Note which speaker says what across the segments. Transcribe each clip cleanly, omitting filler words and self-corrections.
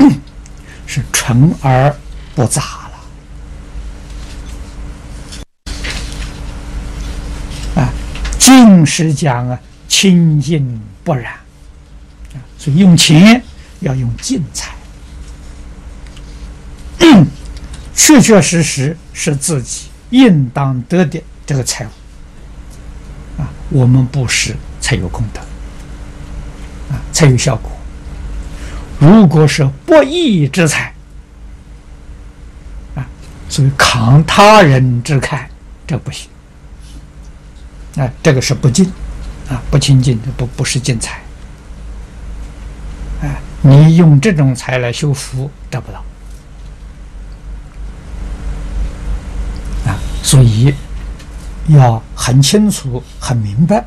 Speaker 1: 是纯而不杂了啊。净是讲啊，清净不染啊，所以用钱要用净财，确确实实是自己应当得的这个财物啊，我们布施才有功德啊，才有效果。如果是不义之财啊，所以慷他人之慨，这不行啊，这个是不净啊，不清净，不是净财啊。你用这种财来修福，得不到啊，所以要很清楚、很明白。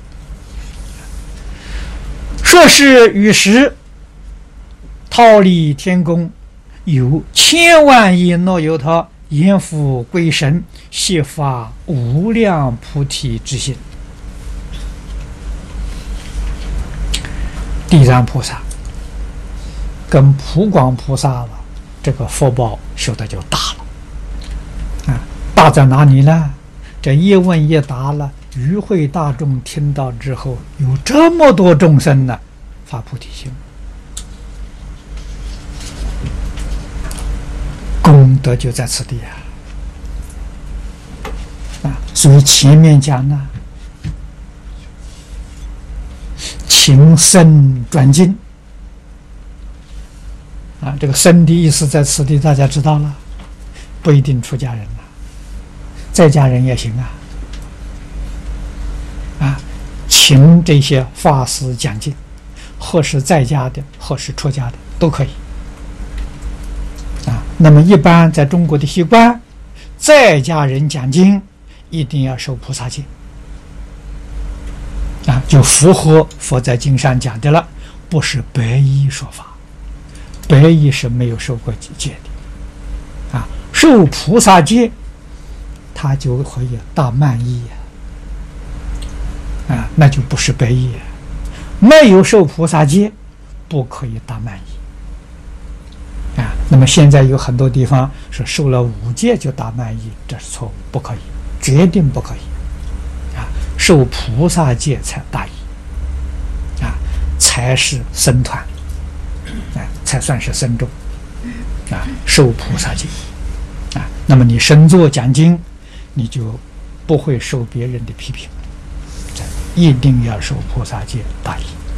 Speaker 1: 说是与时忉利天宫，有千万亿耨尤他阎浮归神，悉发无量菩提之心。地藏菩萨跟普广菩萨了，这个福报修的就大了啊！大在哪里呢？这一问一答了，与会大众听到之后，有这么多众生呢，发菩提心，功德就在此地啊！所以前面讲呢，请僧转经啊，这个僧的意思在此地大家知道了，不一定出家人了，在家人也行啊，请这些法师讲经，或是在家的，或是出家的都可以啊。那么一般在中国的习惯，在家人讲经一定要受菩萨戒啊，就符合佛在经上讲的了，不是白衣说法，白衣是没有受过戒的啊，受菩萨戒他就可以大慢衣啊，那就不是白衣，没有受菩萨戒不可以大慢衣啊。那么现在有很多地方是受了5戒就大慢衣，这是错误，不可以，决定不可以啊！受菩萨戒才大衣啊，才是僧团啊，才算是僧众啊，受菩萨戒啊。那么你身作讲经，你就不会受别人的批评，一定要受菩萨戒大衣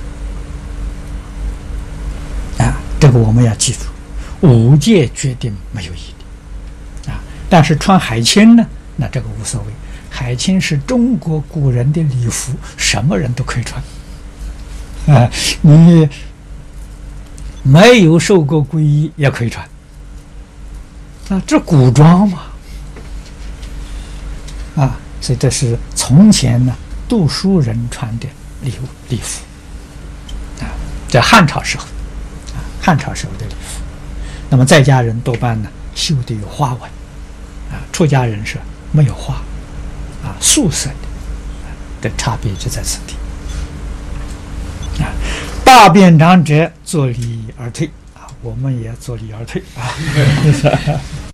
Speaker 1: 啊！这个我们要记住，5戒决定没有异的啊。但是穿海青呢，那这个无所谓，海青是中国古人的礼服，什么人都可以穿啊。你没有受过皈依也可以穿啊，这古装嘛啊，所以这是从前呢读书人穿的礼服啊，在汉朝时候啊，汉朝时候的礼服。那么在家人多半呢绣的有花纹啊，出家人是没有花啊，素色的差别就在此地啊。大便长者坐立而退啊，我们也坐立而退啊。